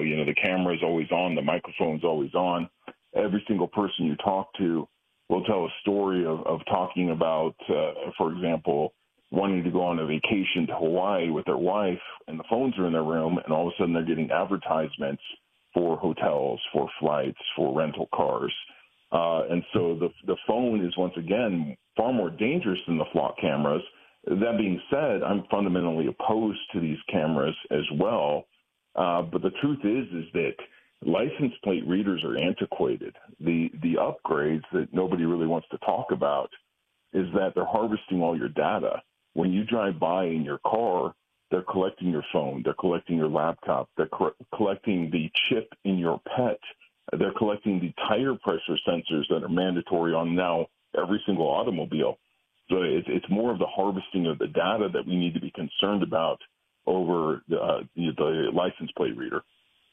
the camera is always on, the microphone's always on. Every single person you talk to will tell a story of talking about, for example, wanting to go on a vacation to Hawaii with their wife, and the phones are in their room, and all of a sudden they're getting advertisements for hotels, for flights, for rental cars. And so the phone is, once again, far more dangerous than the flock cameras. That being said, I'm fundamentally opposed to these cameras as well. But the truth is that license plate readers are antiquated. The upgrades that nobody really wants to talk about is that they're harvesting all your data. When you drive by in your car, they're collecting your phone, they're collecting your laptop, they're collecting the chip in your pet, they're collecting the tire pressure sensors that are mandatory on now every single automobile. So it's more of the harvesting of the data that we need to be concerned about over the license plate reader.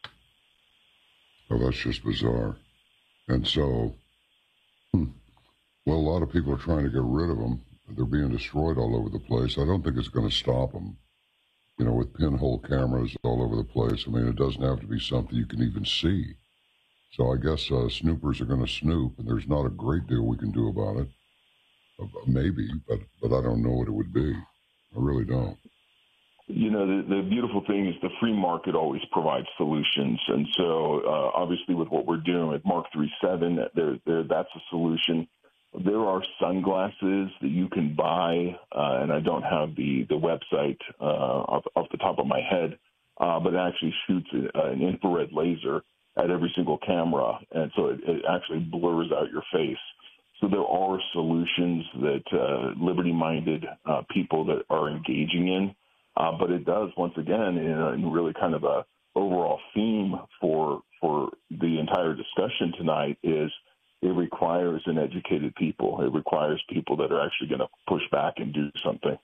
Oh, that's just bizarre. And so, well, a lot of people are trying to get rid of them. They're being destroyed all over the place. I don't think it's going to stop them. With pinhole cameras all over the place. I mean, it doesn't have to be something you can even see. So I guess snoopers are going to snoop, and there's not a great deal we can do about it. Maybe, but I don't know what it would be. I really don't. The beautiful thing is the free market always provides solutions. And so obviously with what we're doing with Mark 3.7, that's a solution. There are sunglasses that you can buy, and I don't have the website off the top of my head, but it actually shoots an infrared laser at every single camera, and so it actually blurs out your face. So there are solutions that liberty-minded people that are engaging in, but it does, once again, in really kind of a overall theme for the entire discussion tonight is it requires an educated people. It requires people that are actually going to push back and do something.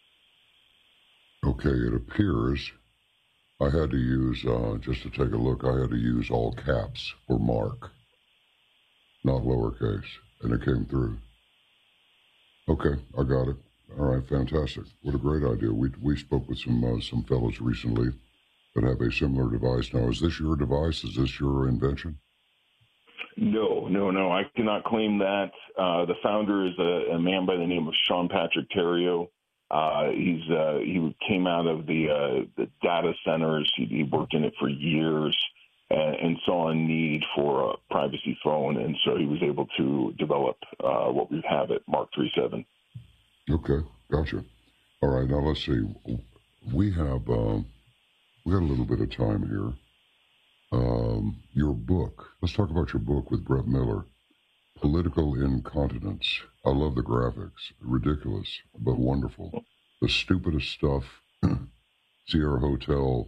Okay, it appears I had to use, just to take a look, I had to use all caps for Mark, not lowercase, and it came through. Okay, I got it. All right, fantastic. What a great idea. We spoke with some fellows recently that have a similar device. Now, is this your device? Is this your invention? No. I cannot claim that. The founder is a man by the name of Sean Patrick Terrio. He came out of the data centers. He worked in it for years and saw a need for a privacy phone, and so he was able to develop what we have at Mark 3.7. Okay, gotcha. All right, now let's see. We got a little bit of time here. Your book. Let's talk about your book with Brett Miller, Political Incontinence. I love the graphics. Ridiculous, but wonderful. The stupidest stuff. Sierra Hotel,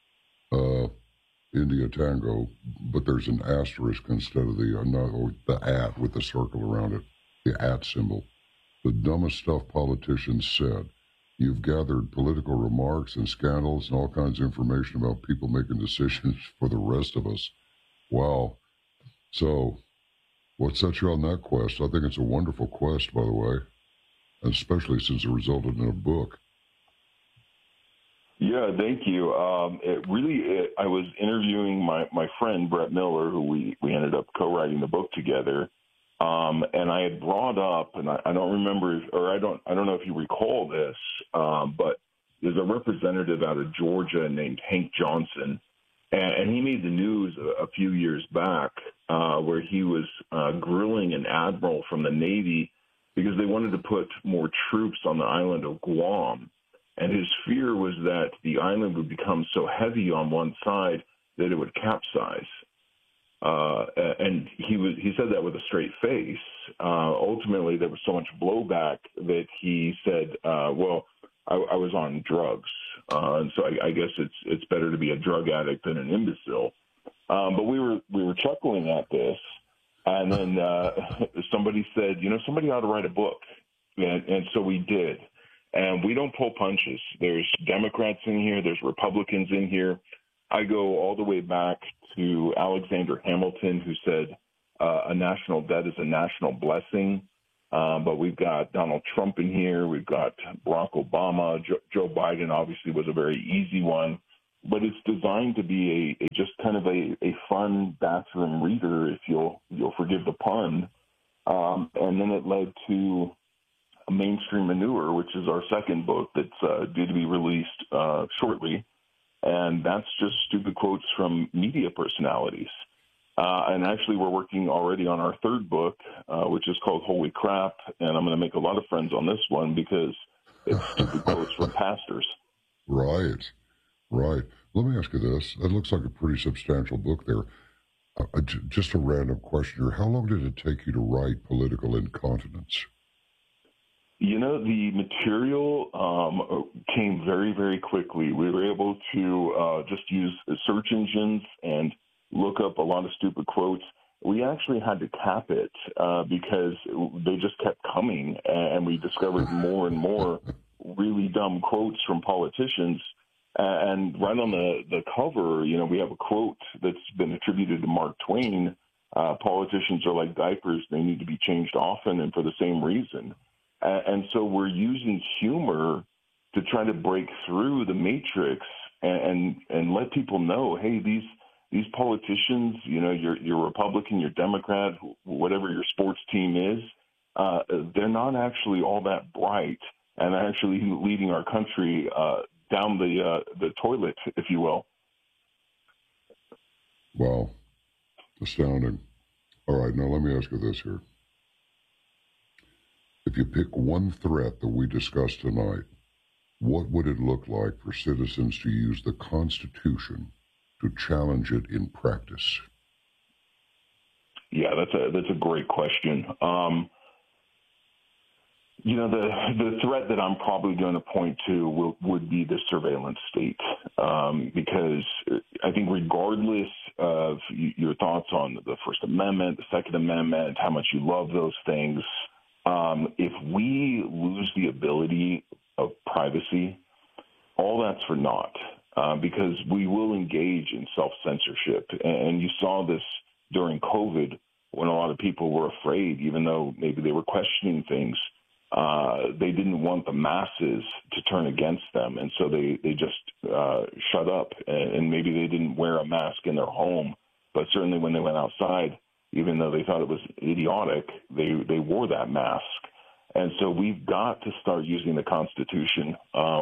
India Tango, but there's an asterisk instead of the at with the circle around it, the at symbol. The dumbest stuff politicians said. You've gathered political remarks and scandals and all kinds of information about people making decisions for the rest of us. Wow. So, what set you on that quest? I think it's a wonderful quest, by the way, especially since it resulted in a book. Yeah, thank you. I was interviewing my friend Brett Miller, who we ended up co-writing the book together. And I had brought up, and I don't remember, or I don't know if you recall this, but there's a representative out of Georgia named Hank Johnson, and he made the news a few years back where he was grilling an admiral from the Navy because they wanted to put more troops on the island of Guam. And his fear was that the island would become so heavy on one side that it would capsize. And he said that with a straight face. Ultimately, there was so much blowback that he said, well, I was on drugs. And so I guess it's better to be a drug addict than an imbecile. But we were chuckling at this. And then somebody said, somebody ought to write a book. And so we did. And we don't pull punches. There's Democrats in here. There's Republicans in here. I go all the way back to Alexander Hamilton, who said a national debt is a national blessing. But we've got Donald Trump in here. We've got Barack Obama. Joe Biden obviously was a very easy one. but it's designed to be a just kind of a fun bathroom reader, if you'll forgive the pun. And then it led to Mainstream Manure, which is our second book that's due to be released shortly. And that's just stupid quotes from media personalities. And actually, we're working already on our third book, which is called Holy Crap. And I'm going to make a lot of friends on this one because it's stupid quotes from pastors. Right. Let me ask you this. That looks like a pretty substantial book there. Just a random question here. How long did it take you to write Political Incontinence? You know, the material came very, very quickly. We were able to just use search engines and look up a lot of stupid quotes. We actually had to cap it because they just kept coming, and we discovered more and more really dumb quotes from politicians. And right on the cover, you know, we have a quote that's been attributed to Mark Twain. Politicians are like diapers. They need to be changed often and for the same reason. And so we're using humor to try to break through the matrix and let people know, hey, these politicians, you know, you're Republican, you're Democrat, whatever your sports team is, they're not actually all that bright and actually leading our country down the toilet, if you will. Wow. Astounding. All right, now let me ask you this here. If you pick one threat that we discussed tonight, what would it look like for citizens to use the Constitution to challenge it in practice? Yeah, that's a great question. You know, the threat that I'm probably going to point to would be the surveillance state, because I think regardless of your thoughts on the First Amendment, the Second Amendment, how much you love those things, if we lose the ability of privacy, all that's for naught, because we will engage in self-censorship. And you saw this during COVID when a lot of people were afraid, even though maybe they were questioning things. They didn't want the masses to turn against them, and so they just shut up, and maybe they didn't wear a mask in their home, but certainly when they went outside, even though they thought it was idiotic, they wore that mask. And so we've got to start using the Constitution.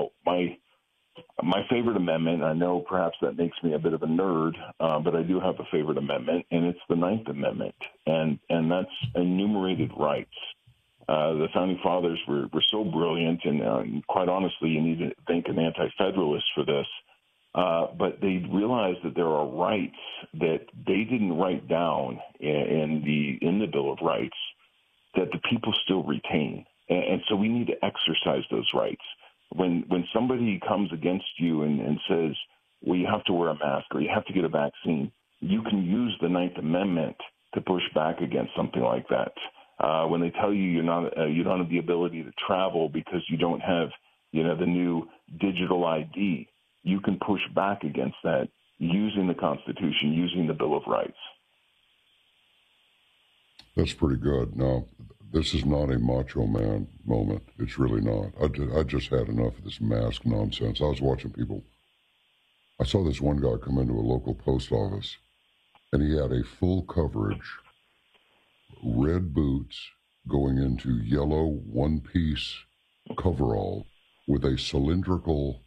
My favorite amendment, I know perhaps that makes me a bit of a nerd, but I do have a favorite amendment, and it's the Ninth Amendment, and that's enumerated rights. The Founding Fathers were so brilliant, and quite honestly, you need to thank an anti-federalist for this. But they realized that there are rights that they didn't write down in the Bill of Rights that the people still retain, and so we need to exercise those rights. When somebody comes against you and says, well, you have to wear a mask or you have to get a vaccine, you can use the Ninth Amendment to push back against something like that. When they tell you you don't have the ability to travel because you don't have, the new digital ID, you can push back against that using the Constitution, using the Bill of Rights. That's pretty good. Now, this is not a macho man moment. It's really not. I just had enough of this mask nonsense. I was watching people. I saw this one guy come into a local post office, and he had a full coverage, red boots going into yellow one-piece coverall with a cylindrical,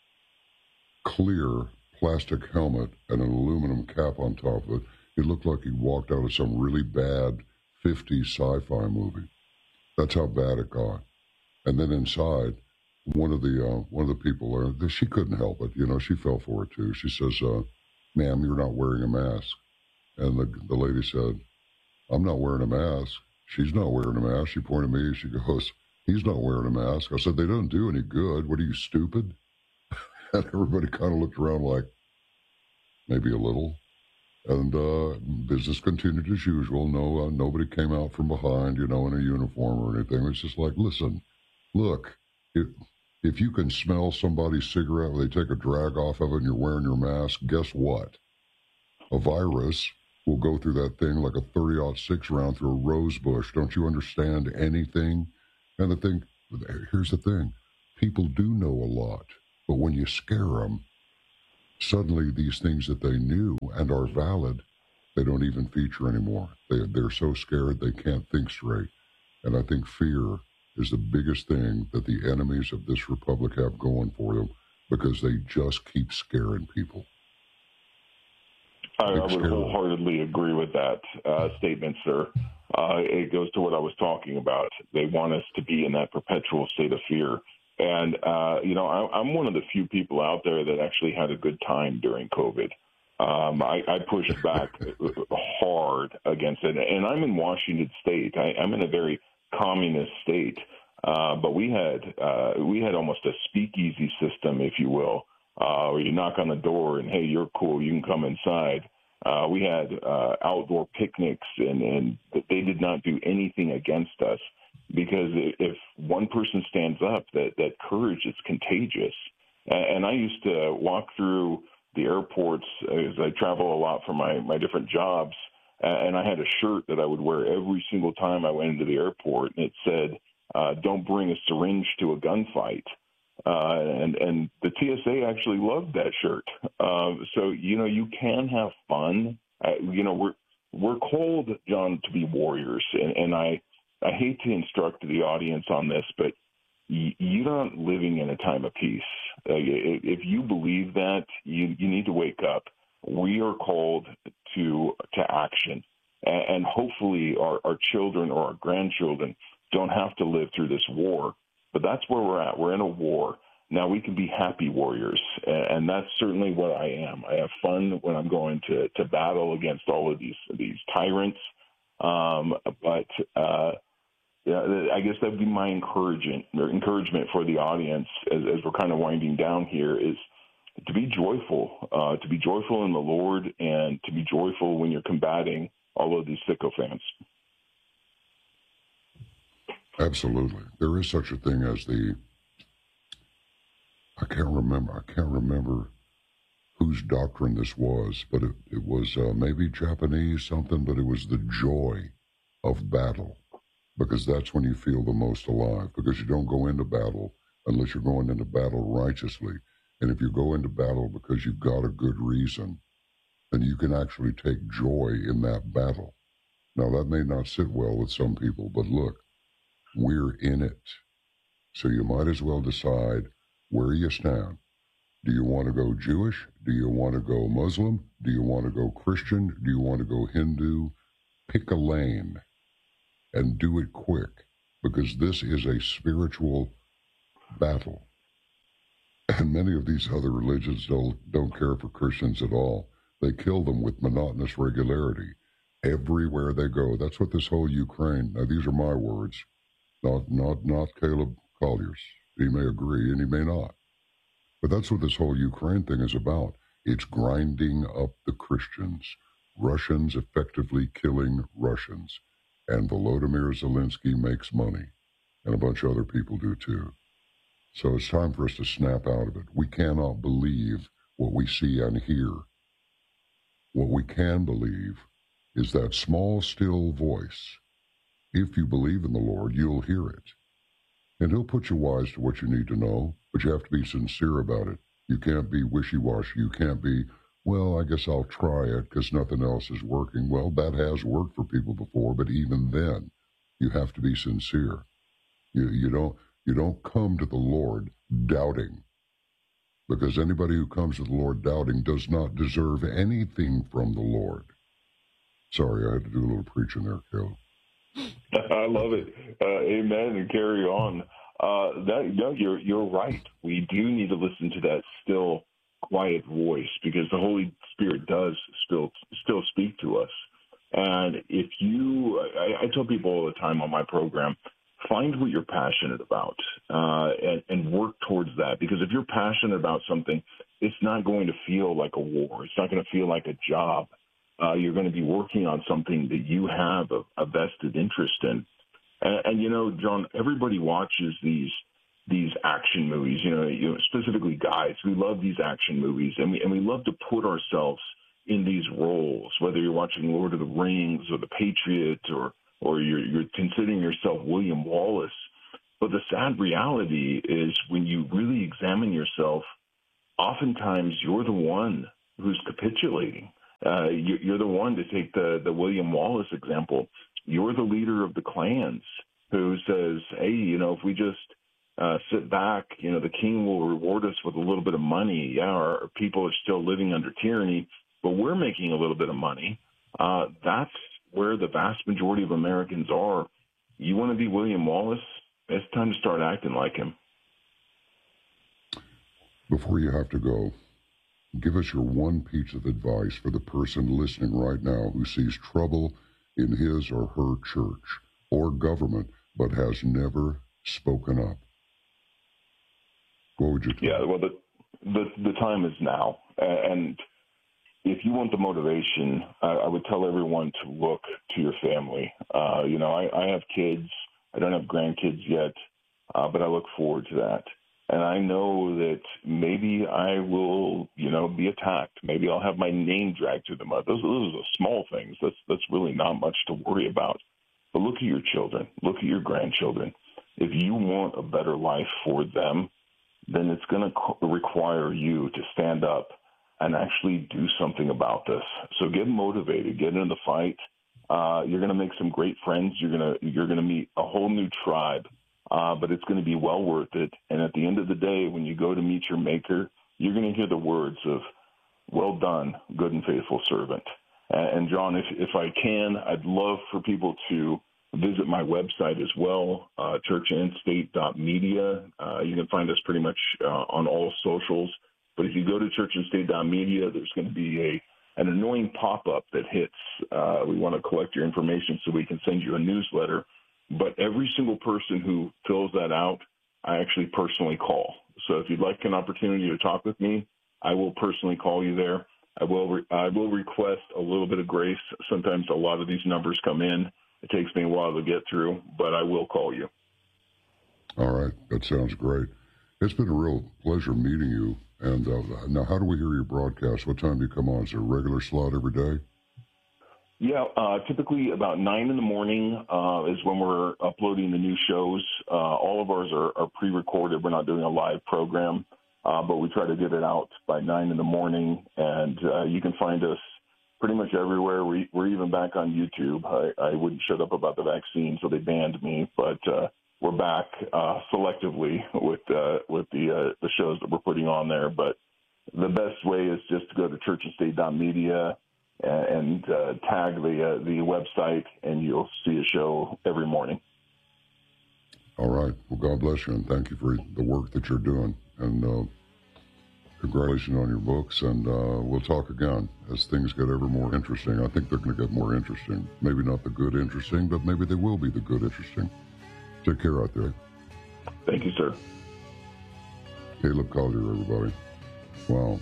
clear plastic helmet and an aluminum cap on top of it. It looked like he walked out of some really bad 50s sci-fi movie. That's how bad it got. And then inside, one of the people there, she couldn't help it. She fell for it too. She says, "Ma'am, you're not wearing a mask." And the lady said, "I'm not wearing a mask." She's not wearing a mask. She pointed at me. She goes, "He's not wearing a mask." I said, "They don't do any good. What are you, stupid?" And everybody kind of looked around like, maybe a little. And business continued as usual. No, nobody came out from behind, in a uniform or anything. It's just like, listen, look, if you can smell somebody's cigarette when they take a drag off of it and you're wearing your mask, guess what? A virus will go through that thing like a 30-06 round through a rose bush. Don't you understand anything? And here's the thing. People do know a lot, but when you scare them, Suddenly these things that they knew and are valid, they don't even feature anymore. They're so scared they can't think straight. And I think fear is the biggest thing that the enemies of this republic have going for them, because they just keep scaring people. I would wholeheartedly agree with that statement, sir. It goes to what I was talking about. They want us to be in that perpetual state of fear. And, I'm one of the few people out there that actually had a good time during COVID. I pushed back hard against it. And I'm in Washington State. I'm in a very communist state. But we had almost a speakeasy system, if you will, where you knock on the door and, hey, you're cool, you can come inside. We had outdoor picnics, and they did not do anything against us, because if one person stands up, that courage is contagious. And I used to walk through the airports as I travel a lot for my different jobs, and I had a shirt that I would wear every single time I went into the airport, and it said, don't bring a syringe to a gunfight. And the TSA actually loved that shirt. So, you can have fun. We're called, John, to be warriors. And I hate to instruct the audience on this, but you're not living in a time of peace. If you believe that, you need to wake up. We are called to action. And hopefully our children or our grandchildren don't have to live through this war. But that's where we're at. We're in a war. Now we can be happy warriors, and that's certainly what I am. I have fun when I'm going to battle against all of these tyrants. But I guess that would be my encouragement for the audience as we're kind of winding down here, is to be joyful in the Lord, and to be joyful when you're combating all of these sycophants. Absolutely. There is such a thing as I can't remember whose doctrine this was, but it was maybe Japanese something, but it was the joy of battle, because that's when you feel the most alive, because you don't go into battle unless you're going into battle righteously. And if you go into battle because you've got a good reason, then you can actually take joy in that battle. Now, that may not sit well with some people, but look, we're in it. So you might as well decide where you stand. Do you want to go Jewish? Do you want to go Muslim? Do you want to go Christian? Do you want to go Hindu? Pick a lane and do it quick, because this is a spiritual battle. And many of these other religions don't care for Christians at all. They kill them with monotonous regularity everywhere they go. That's what this whole Ukraine, now these are my words, not Caleb Collier's. He may agree and he may not. But that's what this whole Ukraine thing is about. It's grinding up the Christians. Russians effectively killing Russians. And Volodymyr Zelensky makes money. And a bunch of other people do too. So it's time for us to snap out of it. We cannot believe what we see and hear. What we can believe is that small, still voice. If you believe in the Lord, you'll hear it. And he'll put you wise to what you need to know, but you have to be sincere about it. You can't be wishy-washy. You can't be, well, I guess I'll try it because nothing else is working. Well, that has worked for people before, but even then, you have to be sincere. You don't come to the Lord doubting, because anybody who comes to the Lord doubting does not deserve anything from the Lord. Sorry, I had to do a little preaching there, Caleb. I love it. Amen, and carry on. You're right. We do need to listen to that still, quiet voice, because the Holy Spirit does still speak to us. And if I tell people all the time on my program, find what you're passionate about and work towards that. Because if you're passionate about something, it's not going to feel like a war. It's not going to feel like a job. You're going to be working on something that you have a vested interest in. And John, everybody watches these action movies, specifically guys. We love these action movies, and we love to put ourselves in these roles, whether you're watching Lord of the Rings or The Patriot or you're considering yourself William Wallace. But the sad reality is, when you really examine yourself, oftentimes you're the one who's capitulating. You're the one, to take the William Wallace example. You're the leader of the clans who says, hey, if we just sit back, the king will reward us with a little bit of money. Yeah, our people are still living under tyranny, but we're making a little bit of money. That's where the vast majority of Americans are. You want to be William Wallace? It's time to start acting like him. Before you have to go, give us your one piece of advice for the person listening right now who sees trouble in his or her church or government but has never spoken up. What would you tell? Yeah, well, the time is now. And if you want the motivation, I would tell everyone to look to your family. I have kids. I don't have grandkids yet, but I look forward to that. And I know that maybe I will, be attacked. Maybe I'll have my name dragged through the mud. Those are small things. That's really not much to worry about. But look at your children. Look at your grandchildren. If you want a better life for them, then it's going to require you to stand up and actually do something about this. So get motivated. Get into the fight. You're going to make some great friends. You're going to meet a whole new tribe. But it's going to be well worth it. And at the end of the day, when you go to meet your maker, you're going to hear the words of, well done, good and faithful servant. And John, if I can, I'd love for people to visit my website as well, churchandstate.media. You can find us pretty much on all socials. But if you go to churchandstate.media, there's going to be an annoying pop-up that hits. We want to collect your information so we can send you a newsletter. But every single person who fills that out, I actually personally call. So if you'd like an opportunity to talk with me, I will personally call you there. I will request a little bit of grace. Sometimes a lot of these numbers come in. It takes me a while to get through, but I will call you. All right. That sounds great. It's been a real pleasure meeting you. And now, how do we hear your broadcast? What time do you come on? Is there a regular slot every day? Yeah, typically about 9 in the morning is when we're uploading the new shows. All of ours are pre-recorded. We're not doing a live program, but we try to get it out by 9 in the morning. And you can find us pretty much everywhere. We're even back on YouTube. I wouldn't shut up about the vaccine, so they banned me. But we're back selectively with the shows that we're putting on there. But the best way is just to go to churchandstate.media and tag the website, and you'll see a show every morning. All right. Well, God bless you, and thank you for the work that you're doing. And congratulations on your books, and we'll talk again as things get ever more interesting. I think they're going to get more interesting. Maybe not the good interesting, but maybe they will be the good interesting. Take care out there. Thank you, sir. Caleb Collier, everybody. Wow.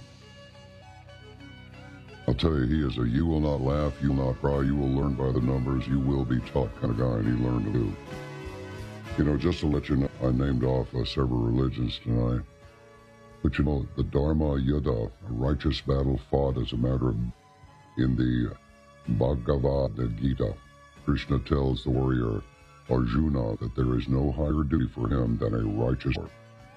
I'll tell you, he is a you will not laugh, you will not cry, you will learn by the numbers, you will be taught kind of guy, and he learned to do. Just to let you know, I named off several religions tonight. But the Dharma Yuddha, a righteous battle fought as a matter of, in the Bhagavad Gita, Krishna tells the warrior Arjuna that there is no higher duty for him than a righteous war.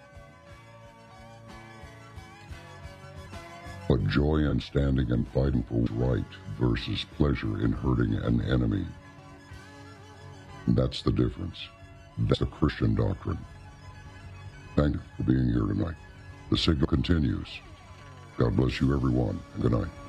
But joy in standing and fighting for right versus pleasure in hurting an enemy. That's the difference. That's the Christian doctrine. Thank you for being here tonight. The signal continues. God bless you, everyone, and good night.